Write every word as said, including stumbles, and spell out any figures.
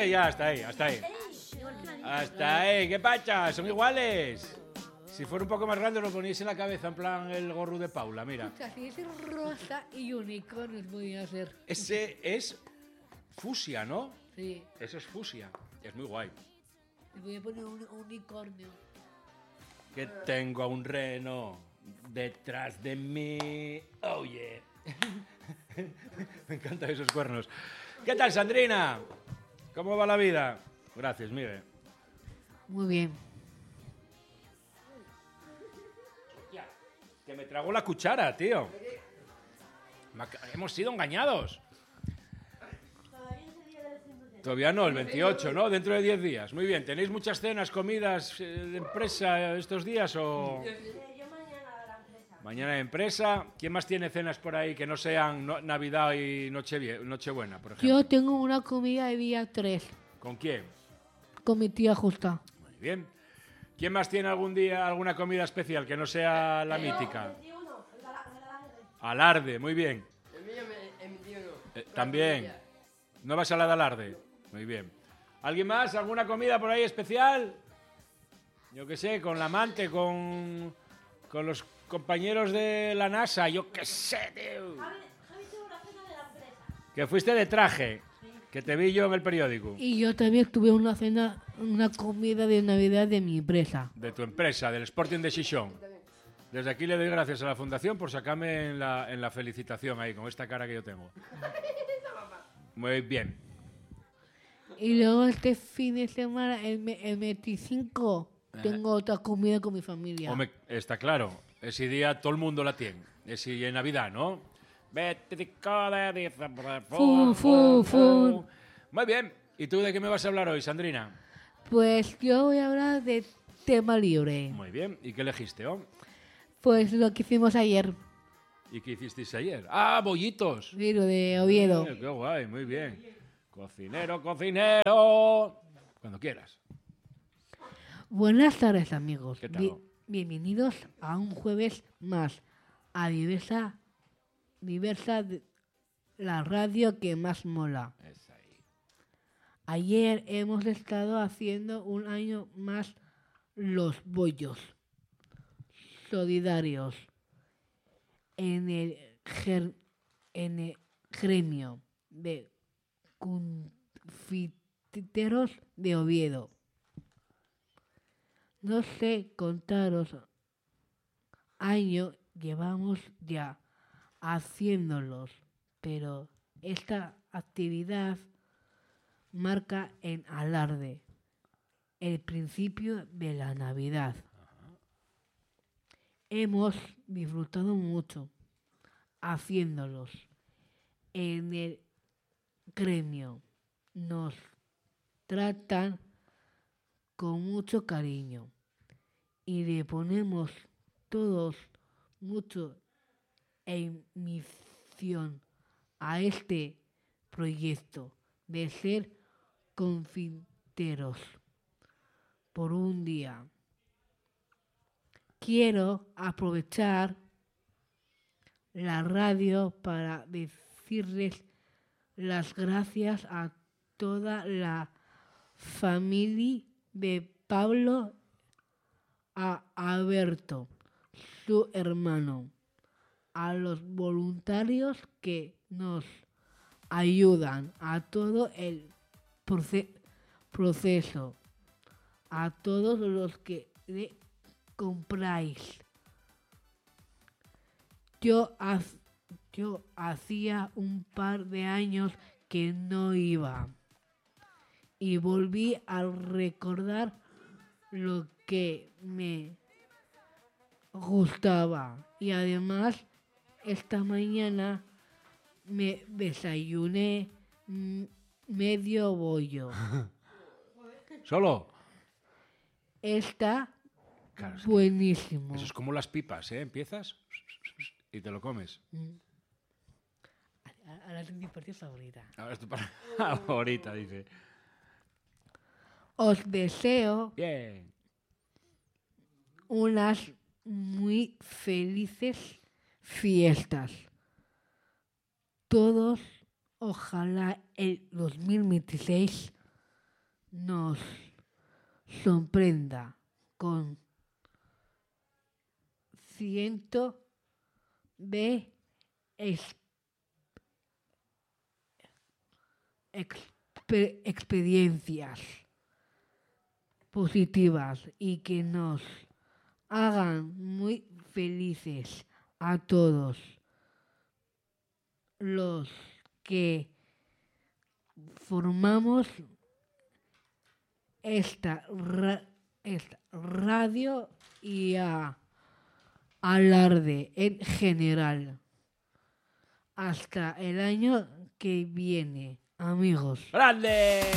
ahí, ya, hasta ahí, hasta ahí. Hasta ahí, ¿qué pacha? Son iguales. Si fuera un poco más grande lo ponéis en la cabeza, en plan el gorro de Paula, mira. Si es rosa y unicornios podría ser. Ese es fusia, ¿no? Sí. Eso es fusia. Es muy guay. Le voy a poner un unicornio. Que tengo a un reno detrás de mí. Oh, yeah. Me encantan esos cuernos. ¿Qué tal, Sandrina? ¿Cómo va la vida? Gracias, Miguel. Muy bien. Que me trago la cuchara, tío. Hemos sido engañados. Todavía no, el veintiocho, ¿no? Dentro de diez días. Muy bien. ¿Tenéis muchas cenas, comidas de empresa estos días o...? Yo mañana a la empresa. Mañana de empresa. ¿Quién más tiene cenas por ahí que no sean no- Navidad y Nochevie- Nochebuena, por ejemplo? Yo tengo una comida de día tres ¿Con quién? con mi tía Justa. Muy bien. ¿Quién más tiene algún día alguna comida especial que no sea la mítica? veintiuno, el gala- el alarde. Alarde, muy bien. El mío me emitió uno. Eh, también. ¿No vas a la de alarde? Muy bien. ¿Alguien más? ¿Alguna comida por ahí especial? Yo qué sé, con la amante, con, con los compañeros de la NASA, yo qué sé, tío. Javi, Javi tuvo una cena de la empresa. Que fuiste de traje, que te vi yo en el periódico. Y yo también tuve una cena, una comida de Navidad de mi empresa. De tu empresa, del Sporting de Xixón. Desde aquí le doy gracias a la Fundación por sacarme en la, en la felicitación ahí, con esta cara que yo tengo. Muy bien. Y luego este fin de semana, el, me- el veinticinco, tengo otra comida con mi familia. Home, está claro, ese día todo el mundo la tiene. Ese día de Navidad, ¿no? veinticinco de diciembre, Fu, fu, fu. Muy bien. ¿Y tú de qué me vas a hablar hoy, Sandrina? Pues yo voy a hablar de tema libre. Muy bien. ¿Y qué elegiste, oh? Pues lo que hicimos ayer, ¿Y qué hicisteis ayer? ¡Ah, bollitos! sí, lo de Oviedo. Eh, ¡Qué guay! Muy bien. Cocinero, cocinero. Cuando quieras. Buenas tardes, amigos. ¿Qué tal? Bi- bienvenidos a un jueves más a diversa, diversa de- la radio que más mola. Es ahí. Ayer hemos estado haciendo un año más los bollos solidarios en el, ger- en el gremio de confiteros de Oviedo. No sé contaros años llevamos ya haciéndolos, pero esta actividad marca en alarde el principio de la Navidad. Hemos disfrutado mucho haciéndolos. En el gremio nos tratan con mucho cariño y le ponemos todos mucho emisión a este proyecto de ser confiteros por un día. Quiero aprovechar la radio para decirles las gracias a toda la familia de Pablo, a Alberto, su hermano, a los voluntarios que nos ayudan a todo el proce- proceso, a todos los que le compráis. Yo, haz- yo hacía un par de años que no iba y volví a recordar lo que me gustaba. Y además, esta mañana me desayuné mm, medio bollo. ¿Solo? Está Claro, es que buenísimo. eso es como las pipas, ¿eh? Empiezas y te lo comes. Mm. Ahora es mi parte favorita. Ahora es tu para favorita, dice. Os deseo Bien. unas muy felices fiestas. Todos, ojalá el dos mil veintiséis nos sorprenda con ciento de ex- expe- experiencias positivas y que nos hagan muy felices a todos los que formamos esta, ra- esta radio y a Alarde en general. Hasta el año que viene, amigos. ¡Grande!